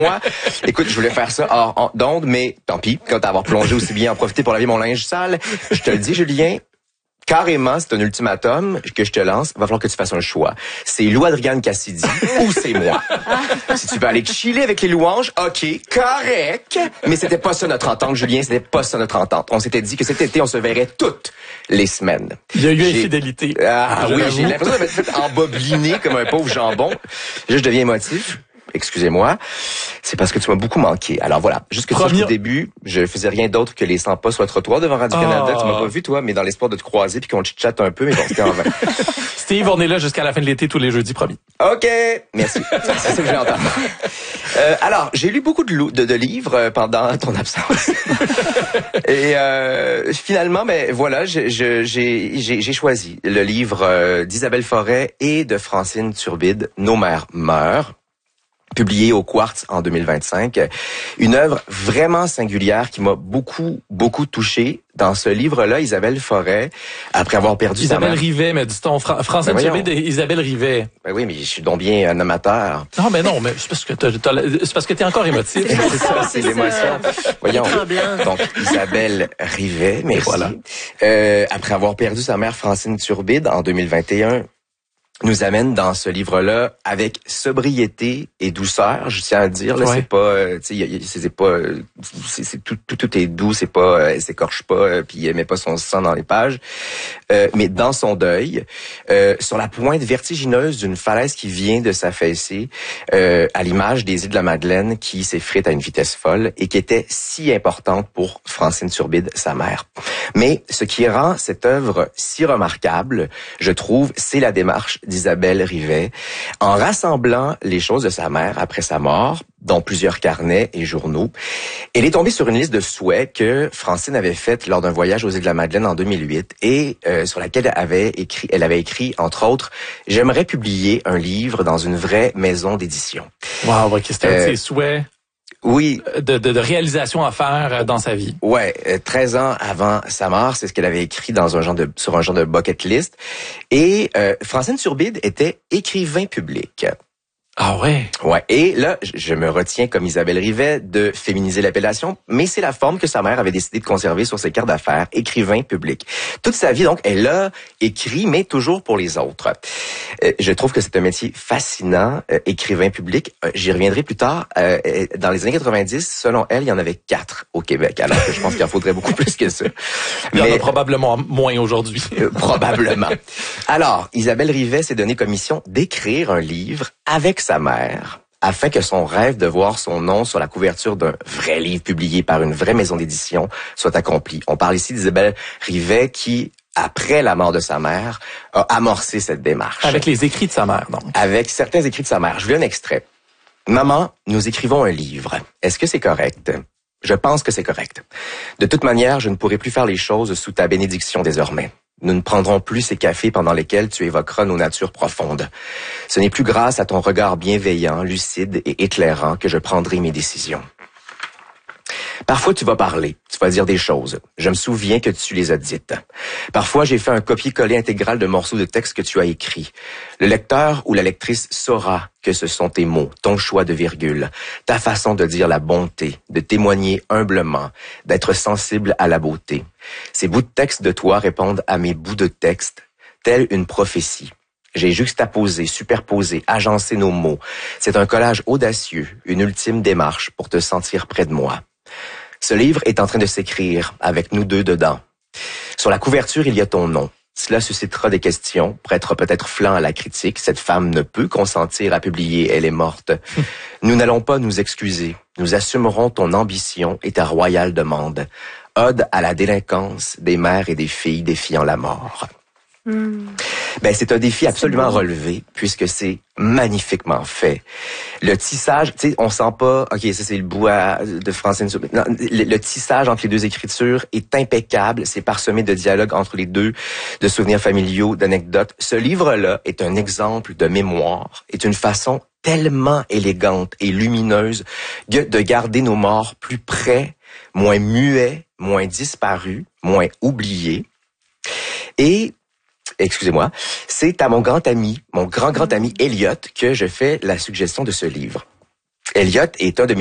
moi. Écoute, je voulais faire ça hors d'onde, mais tant pis, quand t'avoir plongé aussi bien en profiter pour laver mon linge sale. Je te le dis, Julien, carrément, c'est un ultimatum que je te lance. Il va falloir que tu fasses un choix. C'est Lou-Adrienne Cassidy ou c'est moi. Si tu veux aller chiller avec les louanges, OK, correct. Mais c'était pas ça notre entente, Julien. C'était pas ça notre entente. On s'était dit que cet été, on se verrait toutes les semaines. Il y a eu infidélité. Ah oui, j'ai l'impression d'être fait embobiner comme un pauvre jambon. Je deviens émotif. Excusez-moi, c'est parce que tu m'as beaucoup manqué. Alors voilà, jusque au début, je faisais rien d'autre que les 100 pas sur le trottoir devant Radio-Canada. Tu m'as pas vu, toi, mais dans l'espoir de te croiser puis qu'on chatte un peu, mais bon, c'était en vain. Steve, on est là jusqu'à la fin de l'été, tous les jeudis, promis. OK, merci. C'est ce que j'ai entendu. Alors, j'ai lu beaucoup de livres pendant ton absence. Et finalement, ben voilà, j'ai choisi le livre d'Isabelle Forêt et de Francine Turbide, Nos mères meurent, publié au Quartz en 2025. Une œuvre vraiment singulière qui m'a beaucoup touché. Dans ce livre-là, Isabelle Forêt, après avoir perdu sa mère... Isabelle Rivet, mais dis-ton, Francine Turbide et Isabelle Rivet. Ben oui, mais je suis donc bien un amateur. Non, mais non, mais c'est parce que t'es encore émotif. C'est ça, c'est l'émotion. Voyons. Donc, Isabelle Rivet, merci. Voilà. Après avoir perdu sa mère Francine Turbide en 2021, nous amène dans ce livre-là avec sobriété et douceur, je tiens à le dire. Là, c'est pas, c'est pas, c'est tout est doux, c'est pas, elle s'écorche pas, puis elle met pas son sang dans les pages. Mais dans son deuil, sur la pointe vertigineuse d'une falaise qui vient de s'affaisser, à l'image des îles de la Madeleine qui s'effritent à une vitesse folle et qui était si importante pour Francine Turbide, sa mère. Mais ce qui rend cette œuvre si remarquable, je trouve, c'est la démarche d'Isabelle Rivet, en rassemblant les choses de sa mère après sa mort, dont plusieurs carnets et journaux. Elle est tombée sur une liste de souhaits que Francine avait faite lors d'un voyage aux îles de la Madeleine en 2008 et sur laquelle elle avait écrit, entre autres, « J'aimerais publier un livre dans une vraie maison d'édition. » Wow, ok, c'était un de ses souhaits. Oui. De réalisation à faire dans sa vie. Ouais, 13 ans avant sa mort, c'est ce qu'elle avait écrit sur un genre de bucket list. Et Francine Turbide était écrivain public. Ah ouais? Ouais. Et là, je me retiens, comme Isabelle Rivet, de féminiser l'appellation, mais c'est la forme que sa mère avait décidé de conserver sur ses cartes d'affaires, écrivain public. Toute sa vie, donc, elle a écrit, mais toujours pour les autres. Je trouve que c'est un métier fascinant, écrivain public. J'y reviendrai plus tard. Dans les années 90, selon elle, il y en avait 4 au Québec, alors que je pense qu'il en faudrait beaucoup plus que ça. Il y en a probablement moins aujourd'hui. Probablement. Alors, Isabelle Rivet s'est donné comme mission d'écrire un livre avec sa mère, afin que son rêve de voir son nom sur la couverture d'un vrai livre publié par une vraie maison d'édition soit accompli. On parle ici d'Isabelle Rivet qui, après la mort de sa mère, a amorcé cette démarche. Avec les écrits de sa mère, donc. Avec certains écrits de sa mère. Je lis un extrait. « Maman, nous écrivons un livre. Est-ce que c'est correct? Je pense que c'est correct. De toute manière, je ne pourrai plus faire les choses sous ta bénédiction désormais. Nous ne prendrons plus ces cafés pendant lesquels tu évoqueras nos natures profondes. Ce n'est plus grâce à ton regard bienveillant, lucide et éclairant que je prendrai mes décisions. Parfois, tu vas parler, tu vas dire des choses. Je me souviens que tu les as dites. Parfois, j'ai fait un copier-coller intégral de morceaux de texte que tu as écrits. Le lecteur ou la lectrice saura que ce sont tes mots, ton choix de virgule, ta façon de dire la bonté, de témoigner humblement, d'être sensible à la beauté. Ces bouts de texte de toi répondent à mes bouts de texte, telle une prophétie. J'ai juxtaposé, superposé, agencé nos mots. C'est un collage audacieux, une ultime démarche pour te sentir près de moi. Ce livre est en train de s'écrire, avec nous deux dedans. Sur la couverture, il y a ton nom. Cela suscitera des questions, prêtera peut-être flanc à la critique. Cette femme ne peut consentir à publier, elle est morte. Nous n'allons pas nous excuser. Nous assumerons ton ambition et ta royale demande. Ode à la délinquance des mères et des filles défiant la mort. Ben, c'est un défi absolument relevé, puisque c'est magnifiquement fait. Le tissage, tu sais, on sent pas, ok, ça c'est le bois de Francine. Non, le tissage entre les deux écritures est impeccable, c'est parsemé de dialogues entre les deux, de souvenirs familiaux, d'anecdotes. Ce livre-là est un exemple de mémoire, est une façon tellement élégante et lumineuse de garder nos morts plus près, moins muets, moins disparus, moins oubliés. Et excusez-moi, c'est à mon grand ami Elliot que je fais la suggestion de ce livre. Elliot est un de